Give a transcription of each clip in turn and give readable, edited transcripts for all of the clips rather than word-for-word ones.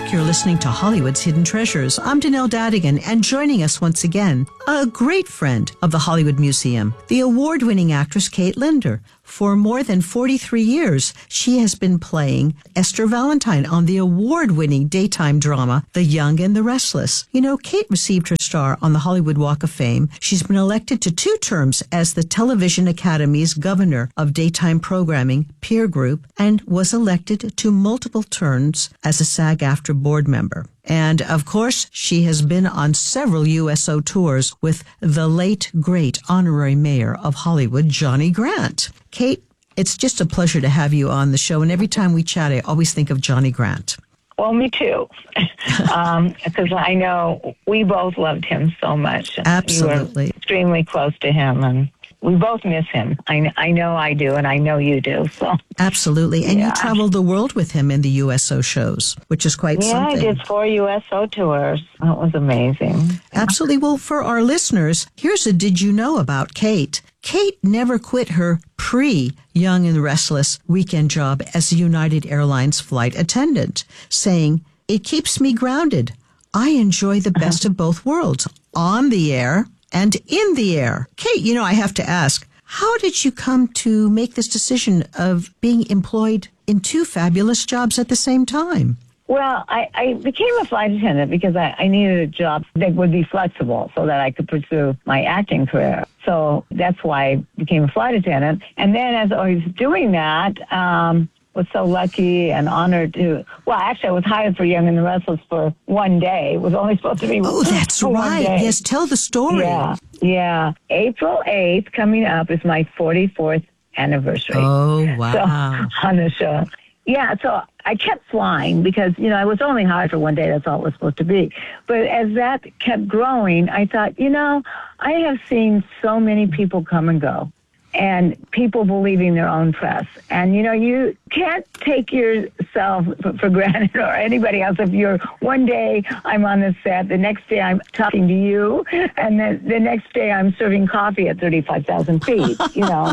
back. You're listening to Hollywood's Hidden Treasures. I'm Danelle Dadigan, and joining us once again, a great friend of the Hollywood Museum, the award-winning actress Kate Linder. For more than 43 years, she has been playing Esther Valentine on the award-winning daytime drama, The Young and the Restless. You know, Kate received her star on the Hollywood Walk of Fame. She's been elected to 2 terms as the Television Academy's Governor of Daytime Programming Peer Group and was elected to multiple terms as a SAG-AFTRA board member. And, of course, she has been on several USO tours with the late, great honorary mayor of Hollywood, Johnny Grant. Kate, it's just a pleasure to have you on the show, and every time we chat, I always think of Johnny Grant. Well, me too, because I know we both loved him so much. Absolutely. You were extremely close to him, and we both miss him. I know I do, and I know you do. So absolutely. And you traveled the world with him in the USO shows, which is quite something. Yeah, I did 4 USO tours. That was amazing. Absolutely. Well, for our listeners, here's a did you know about Kate. Kate never quit her pre-Young and the Restless weekend job as a United Airlines flight attendant, saying, "It keeps me grounded. I enjoy the best of both worlds, on the air and in the air." Kate, you know, I have to ask, how did you come to make this decision of being employed in 2 fabulous jobs at the same time? Well, I became a flight attendant because I needed a job that would be flexible so that I could pursue my acting career. So that's why I became a flight attendant. And then as I was doing that, was so lucky and honored to, well, actually I was hired for Young and the Restless for 1 day. It was only supposed to be Oh, that's right. Yes, tell the story. Yeah. April 8th coming up is my 44th anniversary. Oh, wow. So, on the show. Yeah, so I kept flying because, you know, I was only hired for 1 day. That's all it was supposed to be. But as that kept growing, I thought, you know, I have seen so many people come and go and people believing their own press. And, you know, you can't take yourself for granted or anybody else. If you're 1 day I'm on the set, the next day I'm talking to you, and then the next day I'm serving coffee at 35,000 feet, you know.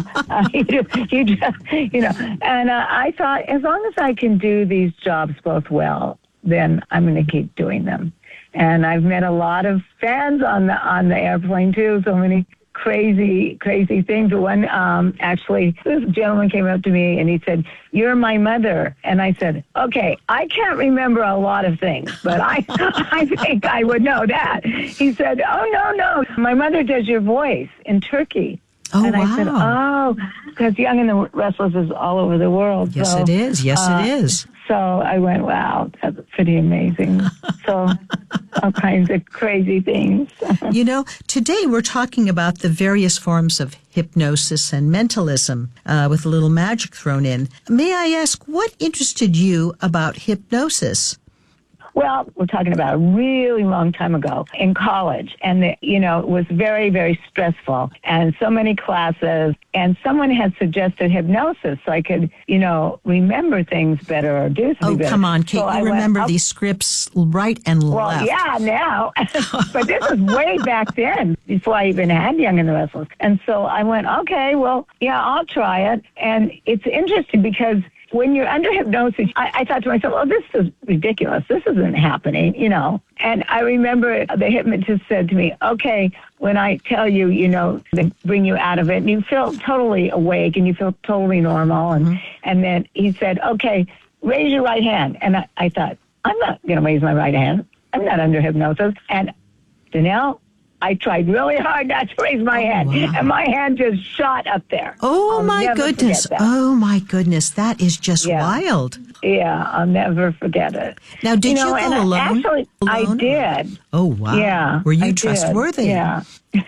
And I thought, as long as I can do these jobs both well, then I'm going to keep doing them. And I've met a lot of fans on the airplane, too, so many crazy things. One, actually, this gentleman came up to me and he said, "You're my mother." And I said, "Okay, I can't remember a lot of things, but I think I would know that." He said, "Oh, no, my mother does your voice in Turkey." Oh, and wow. I said, "Oh, because Young and the Restless is all over the world." Yes, it is. Yes, it is. So I went, wow, that's pretty amazing. So all kinds of crazy things. You know, today we're talking about the various forms of hypnosis and mentalism with a little magic thrown in. May I ask, what interested you about hypnosis? Well, we're talking about a really long time ago in college. And, it was very, very stressful and so many classes. And someone had suggested hypnosis so I could, remember things better or do something better. Oh, come on, Kate. So you remember these scripts right and left. Well, yeah, now. But this was way back then, before I even had Young and the Restless. And so I went, okay, well, yeah, I'll try it. And it's interesting because when you're under hypnosis, I thought to myself, oh, this is ridiculous. This isn't happening, And I remember the hypnotist said to me, okay, when I tell you, they bring you out of it, and you feel totally awake and you feel totally normal. And then he said, okay, raise your right hand. And I thought, I'm not going to raise my right hand. I'm not under hypnosis. And Danelle, I tried really hard not to raise my hand, and my hand just shot up there. Oh, my goodness. Oh, my goodness. That is just wild. Yeah, I'll never forget it. Now, did you go alone? Actually, I did. Oh, wow. Yeah. Were you trustworthy? Yeah.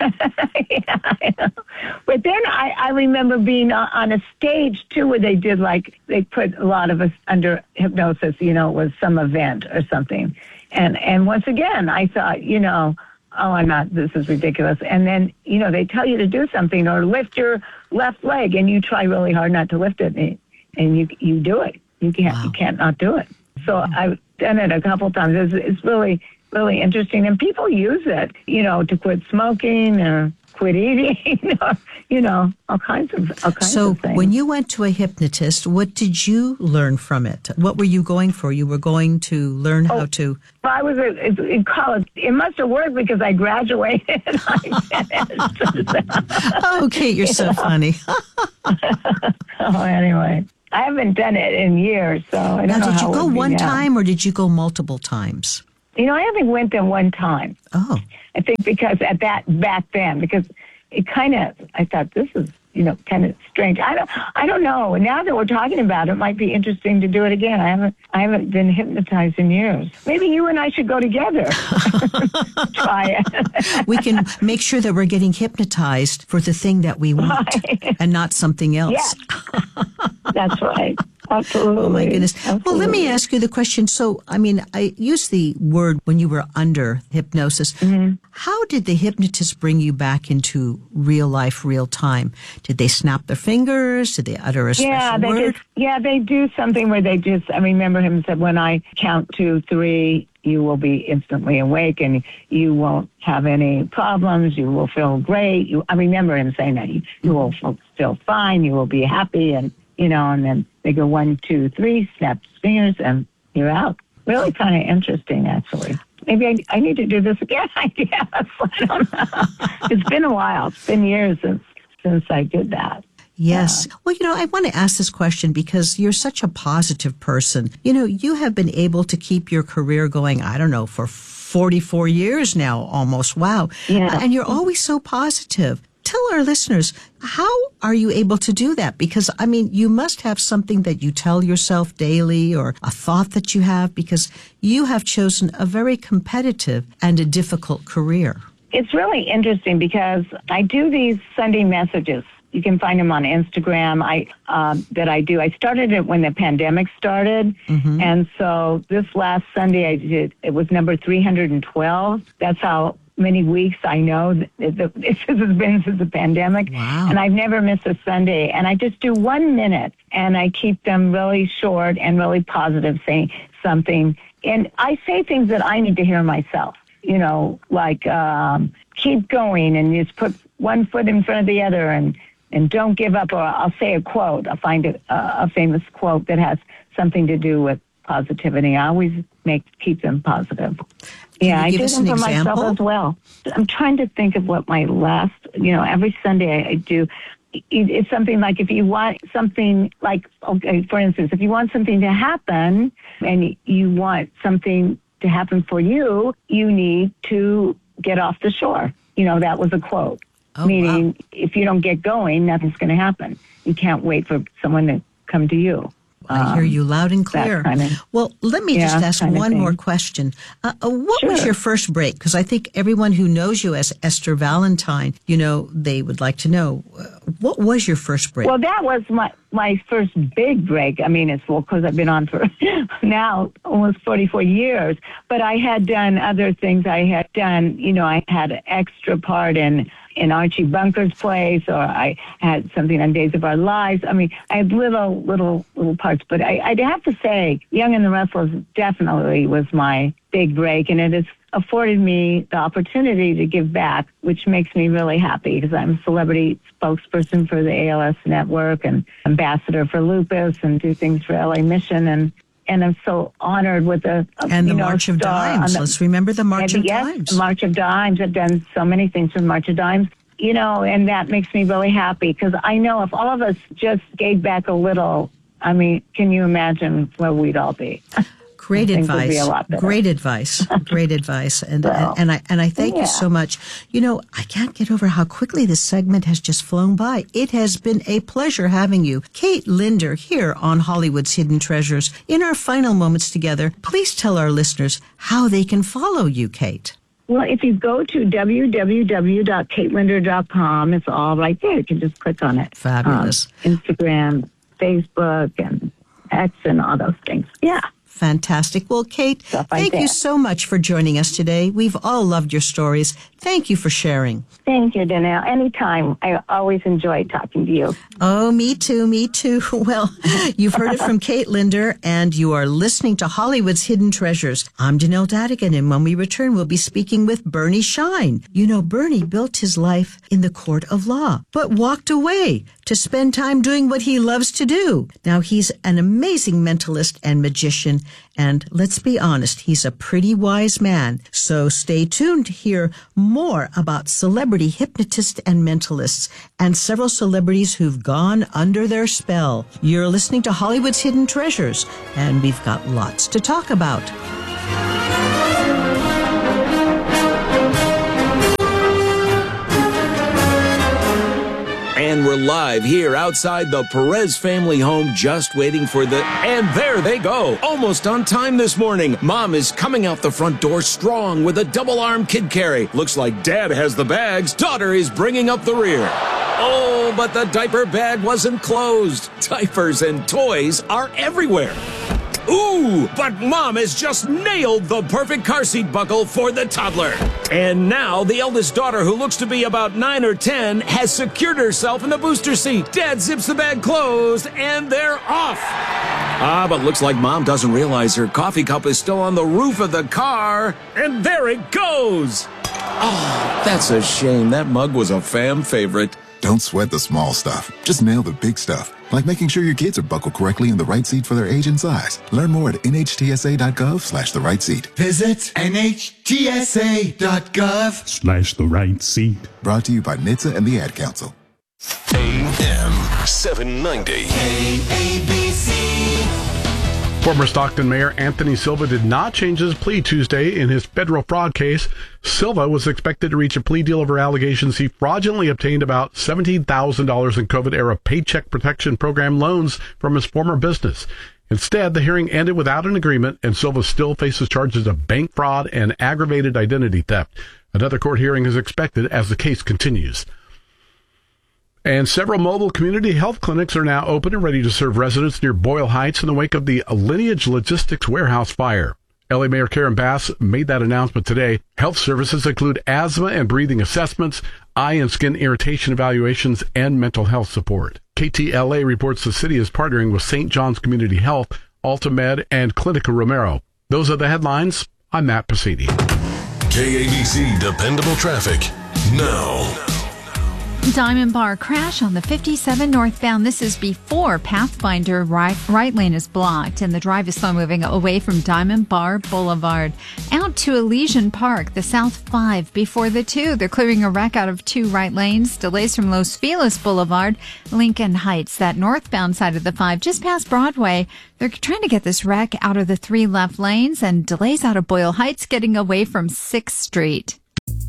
Yeah, I know. But then I remember being on a stage, too, where they put a lot of us under hypnosis, it was some event or something. And once again, I thought, this is ridiculous. And then, they tell you to do something or lift your left leg and you try really hard not to lift it and you do it. You can't not do it. So I've done it a couple times. It's really, really interesting. And people use it, to quit smoking or quit eating, or, all kinds of things. So when you went to a hypnotist, what did you learn from it? What were you going for? You were going to learn how to... Well, I was in college. It must have worked because I graduated. Oh, Kate, you're so funny. Anyway. I haven't done it in years, so I don't know. Now, did you go one now. time or did you go multiple times? I only went there one time. Oh. I think because back then, because it I thought this is, kind of strange. I don't know. Now that we're talking about it, it might be interesting to do it again. I haven't been hypnotized in years. Maybe you and I should go together. Try it. We can make sure that we're getting hypnotized for the thing that we want and not something else. Yes. That's right. Absolutely. Oh, my goodness. Absolutely. Well, let me ask you the question. So, I used the word when you were under hypnosis. Mm-hmm. How did the hypnotist bring you back into real life, real time? Did they snap their fingers? Did they utter a special word? They do something where I remember him said, when I count 2, 3, you will be instantly awake and you won't have any problems. You will feel great. I remember him saying that. You will feel fine. You will be happy. And then they go 1, 2, 3, snap fingers, and you're out. Really kind of interesting, actually. Maybe I need to do this again, I guess. I don't know. It's been a while. It's been years since I did that. Yes. Well, I want to ask this question because you're such a positive person. You have been able to keep your career going, I don't know, for 44 years now, almost. Wow. Yeah. And you're always so positive. Tell our listeners, how are you able to do that? Because, you must have something that you tell yourself daily or a thought that you have because you have chosen a very competitive and a difficult career. It's really interesting because I do these Sunday messages. You can find them on Instagram. That I do. I started it when the pandemic started. Mm-hmm. And so this last Sunday I did, it was number 312. That's how many weeks I know this has been since the pandemic. Wow. And I've never missed a Sunday. And I just do 1 minute and I keep them really short and really positive, saying something. And I say things that I need to hear myself, like keep going and just put one foot in front of the other and don't give up. Or I'll say a quote. I'll find a famous quote that has something to do with positivity. I always keep them positive. I do them for myself as well. I'm trying to think of what my last, every Sunday I do. It's something like if you want something like, okay, for instance, if you want something to happen and you want something to happen for you, you need to get off the shore. That was a quote. Meaning, if you don't get going, nothing's going to happen. You can't wait for someone to come to you. I hear you loud and clear. Well, let me just ask one more question. What was your first break? Because I think everyone who knows you as Esther Valentine, they would like to know, what was your first break? Well, that was my first big break. It's because I've been on for now almost 44 years. But I had done other things. I had done, I had an extra part in Archie Bunker's Place, or I had something on Days of Our Lives. I had little parts, but I'd have to say Young and the Restless definitely was my big break, and it has afforded me the opportunity to give back, which makes me really happy because I'm a celebrity spokesperson for the ALS Network and ambassador for lupus and do things for LA Mission, and I'm so honored with the March of Dimes. Let's remember the March of Dimes. Yes, March of Dimes. I've done so many things with March of Dimes, and that makes me really happy because I know if all of us just gave back a little, can you imagine where we'd all be? Great advice. Great advice. Great advice. And I thank you so much. I can't get over how quickly this segment has just flown by. It has been a pleasure having you. Kate Linder here on Hollywood's Hidden Treasures. In our final moments together, please tell our listeners how they can follow you, Kate. Well, if you go to www.katelinder.com, it's all right there. You can just click on it. Fabulous. Instagram, Facebook, and X, and all those things. Yeah. Fantastic. Well, Kate, thank you so much for joining us today. We've all loved your stories. Thank you for sharing. Thank you, Danelle. Anytime. I always enjoy talking to you. Oh, me too. Well, you've heard it from Kate Linder, and you are listening to Hollywood's Hidden Treasures. I'm Danelle Dadigan, and when we return, we'll be speaking with Bernie Shine. You know, Bernie built his life in the court of law, but walked away to spend time doing what he loves to do. Now, he's an amazing mentalist and magician, and let's be honest, he's a pretty wise man. So stay tuned to hear more about celebrity hypnotists and mentalists and several celebrities who've gone under their spell. You're listening to Hollywood's Hidden Treasures, and we've got lots to talk about. And we're live here outside the Perez family home, just waiting for and there they go. Almost on time this morning. Mom is coming out the front door strong with a double-arm kid carry. Looks like Dad has the bags. Daughter is bringing up the rear. Oh, but the diaper bag wasn't closed. Diapers and toys are everywhere. Ooh, but Mom has just nailed the perfect car seat buckle for the toddler. And now the eldest daughter, who looks to be about 9 or 10, has secured herself in the booster seat. Dad zips the bag closed, and they're off. But looks like Mom doesn't realize her coffee cup is still on the roof of the car. And there it goes. Oh, that's a shame. That mug was a fam favorite. Don't sweat the small stuff. Just nail the big stuff, like making sure your kids are buckled correctly in the right seat for their age and size. Learn more at nhtsa.gov/the right seat. Visit nhtsa.gov/the right seat. Brought to you by NHTSA and the Ad Council. AM 790. KABC. Former Stockton Mayor Anthony Silva did not change his plea Tuesday in his federal fraud case. Silva was expected to reach a plea deal over allegations he fraudulently obtained about $17,000 in COVID-era Paycheck Protection Program loans from his former business. Instead, the hearing ended without an agreement, and Silva still faces charges of bank fraud and aggravated identity theft. Another court hearing is expected as the case continues. And several mobile community health clinics are now open and ready to serve residents near Boyle Heights in the wake of the Lineage Logistics warehouse fire. LA Mayor Karen Bass made that announcement today. Health services include asthma and breathing assessments, eye and skin irritation evaluations, and mental health support. KTLA reports the city is partnering with St. John's Community Health, AltaMed, and Clinica Romero. Those are the headlines. I'm Matt Pasini. KABC Dependable Traffic now. Diamond Bar crash on the 57 northbound. This is before Pathfinder right lane is blocked and the drive is slow moving away from Diamond Bar Boulevard. Out to Elysian Park, the South 5 before the 2. They're clearing a wreck out of 2 right lanes. Delays from Los Feliz Boulevard, Lincoln Heights, that northbound side of the 5 just past Broadway. They're trying to get this wreck out of the 3 left lanes, and delays out of Boyle Heights getting away from 6th Street.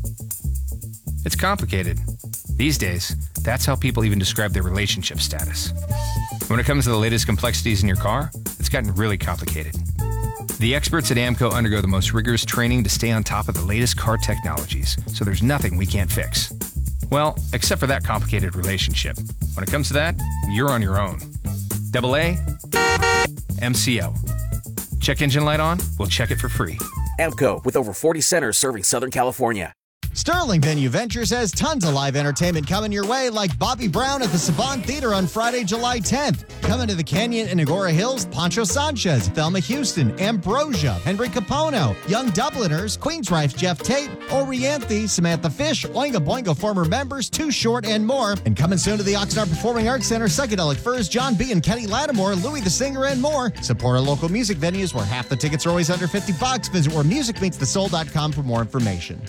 It's complicated. These days, that's how people even describe their relationship status. When it comes to the latest complexities in your car, it's gotten really complicated. The experts at AAMCO undergo the most rigorous training to stay on top of the latest car technologies, so there's nothing we can't fix. Well, except for that complicated relationship. When it comes to that, you're on your own. AA, MCO. Check engine light on? We'll check it for free. AAMCO, with over 40 centers serving Southern California. Sterling Venue Ventures has tons of live entertainment coming your way, like Bobby Brown at the Savant Theater on Friday, July 10th. Coming to the Canyon and Agora Hills, Pancho Sanchez, Thelma Houston, Ambrosia, Henry Capono, Young Dubliners, Queensrÿche's Jeff Tate, Orianthi, Samantha Fish, Oingo Boingo former members, Too Short, and more. And coming soon to the Oxnard Performing Arts Center, Psychedelic Furs, John B. and Kenny Lattimore, Louis the Singer, and more. Support our local music venues where half the tickets are always under $50. Visit wheremusicmeetsthesoul.com for more information.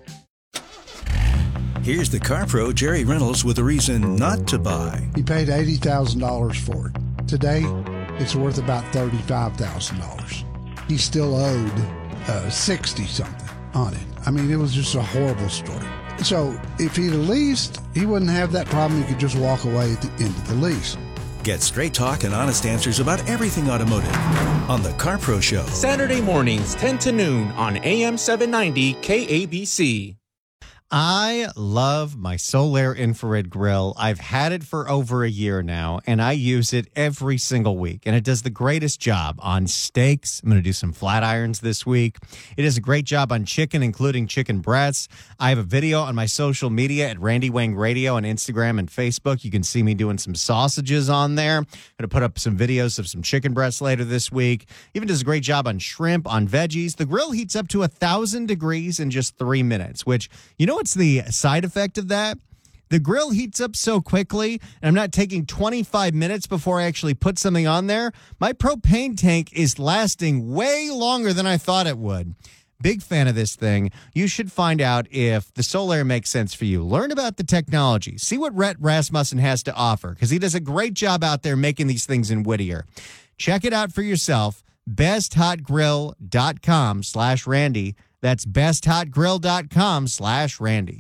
Here's the Car Pro, Jerry Reynolds, with a reason not to buy. He paid $80,000 for it. Today, it's worth about $35,000. He still owed 60-something on it. I mean, it was just a horrible story. So if he'd leased, he wouldn't have that problem. He could just walk away at the end of the lease. Get straight talk and honest answers about everything automotive on the Car Pro Show. Saturday mornings, 10 to noon on AM 790 KABC. I love my Solaire infrared grill. I've had it for over a year now, and I use it every single week. And it does the greatest job on steaks. I'm going to do some flat irons this week. It does a great job on chicken, including chicken breasts. I have a video on my social media at Randy Wang Radio on Instagram and Facebook. You can see me doing some sausages on there. I'm going to put up some videos of some chicken breasts later this week. Even does a great job on shrimp, on veggies. The grill heats up to 1,000 degrees in just 3 minutes, which, you know what's the side effect of that? The grill heats up so quickly, and I'm not taking 25 minutes before I actually put something on there. My propane tank is lasting way longer than I thought it would. Big fan of this thing. You should find out if the Solaire makes sense for you. Learn about the technology. See what Rhett Rasmussen has to offer, because he does a great job out there making these things in Whittier. Check it out for yourself. BestHotGrill.com/Randy. That's BestHotGrill.com/Randy.